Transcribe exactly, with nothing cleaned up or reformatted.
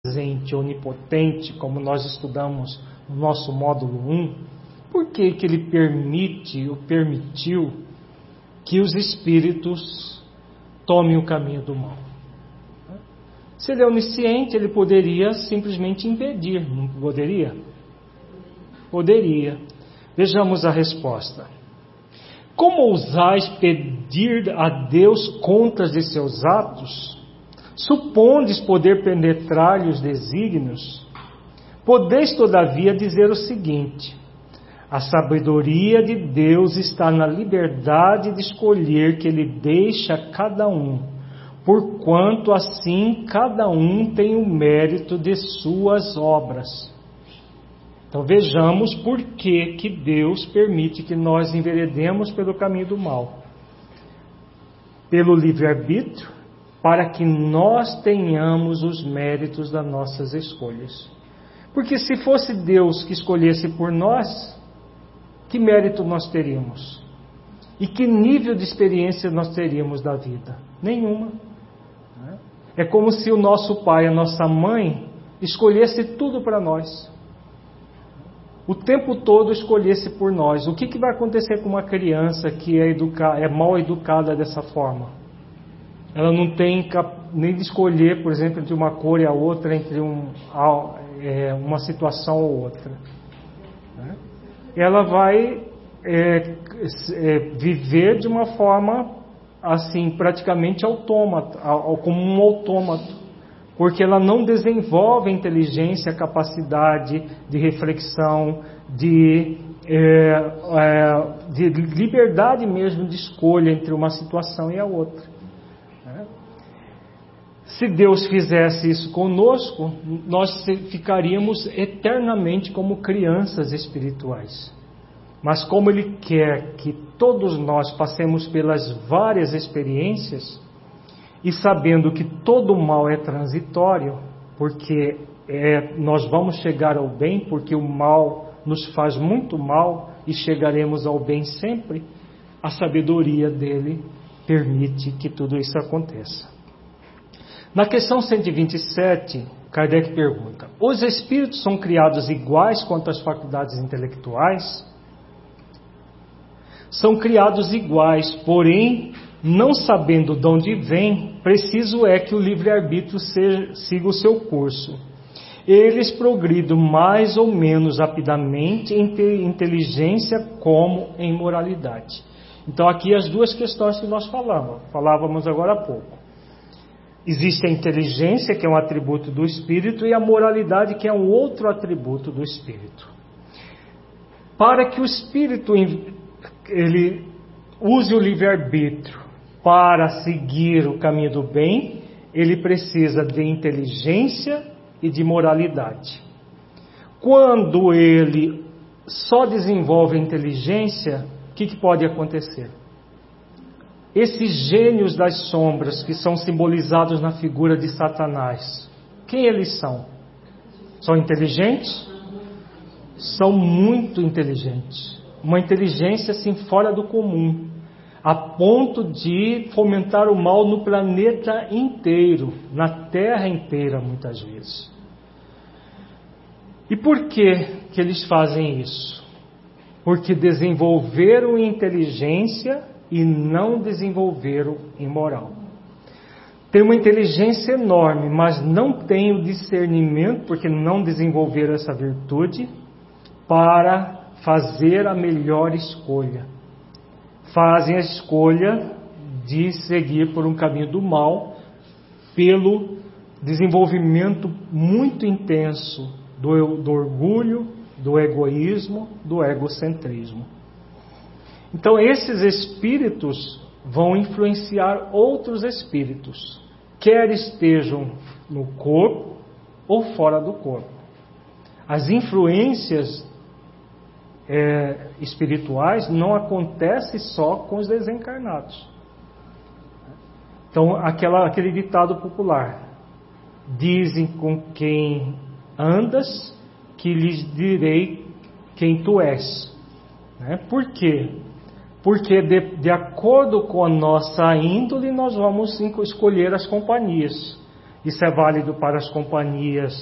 onipresente, onipotente, como nós estudamos no nosso módulo um, por que que ele permite ou permitiu que os espíritos tomem o caminho do mal? Se ele é onisciente, ele poderia simplesmente impedir, não poderia? Poderia. Vejamos a resposta. Como ousais pedir a Deus contas de seus atos? Supondes poder penetrar-lhe os desígnios? Podeis, todavia, dizer o seguinte: a sabedoria de Deus está na liberdade de escolher que Ele deixa a cada um, porquanto assim cada um tem o mérito de suas obras. Então vejamos por que que Deus permite que nós enveredemos pelo caminho do mal. Pelo livre-arbítrio, para que nós tenhamos os méritos das nossas escolhas. Porque se fosse Deus que escolhesse por nós, que mérito nós teríamos? E que nível de experiência nós teríamos da vida? Nenhuma. É como se o nosso pai, a nossa mãe, escolhesse tudo para nós. O tempo todo escolhesse por nós. O que, que vai acontecer com uma criança que é, educa- é mal educada dessa forma? Ela não tem cap- nem de escolher, por exemplo, entre uma cor e a outra, entre um, a, é, uma situação ou outra. Né? Ela vai é, é, viver de uma forma assim, praticamente autômata, como um autômato. Porque ela não desenvolve a inteligência, a capacidade de reflexão, de, é, é, de liberdade mesmo de escolha entre uma situação e a outra. Né? Se Deus fizesse isso conosco, nós ficaríamos eternamente como crianças espirituais. Mas como Ele quer que todos nós passemos pelas várias experiências, e sabendo que todo mal é transitório, porque é, nós vamos chegar ao bem, porque o mal nos faz muito mal e chegaremos ao bem sempre, a sabedoria dele permite que tudo isso aconteça. Na questão cento e vinte e sete, Kardec pergunta: os espíritos são criados iguais quanto às faculdades intelectuais? São criados iguais, porém, não sabendo de onde vem, preciso é que o livre-arbítrio siga o seu curso. Eles progridem mais ou menos rapidamente em inteligência como em moralidade. Então aqui as duas questões que nós falamos, falávamos agora há pouco. Existe a inteligência, que é um atributo do espírito, e a moralidade, que é um outro atributo do espírito. Para que o espírito ele use o livre-arbítrio para seguir o caminho do bem, ele precisa de inteligência e de moralidade. Quando ele só desenvolve a inteligência, o que, que pode acontecer? Esses gênios das sombras que são simbolizados na figura de Satanás, quem eles são? São inteligentes? São muito inteligentes. Uma inteligência assim fora do comum, a ponto de fomentar o mal no planeta inteiro, na Terra inteira, muitas vezes. E por que que eles fazem isso? Porque desenvolveram inteligência e não desenvolveram em moral. Tem uma inteligência enorme, mas não tem o discernimento, porque não desenvolveram essa virtude, para fazer a melhor escolha. Fazem a escolha de seguir por um caminho do mal, pelo desenvolvimento muito intenso do, do orgulho, do egoísmo, do egocentrismo. Então esses espíritos vão influenciar outros espíritos, quer estejam no corpo ou fora do corpo. As influências É, espirituais não acontece só com os desencarnados. Então, aquela, aquele ditado popular: dizem com quem andas, que lhes direi quem tu és. Né? Por quê? Porque de, de acordo com a nossa índole, nós vamos escolher as companhias. Isso é válido para as companhias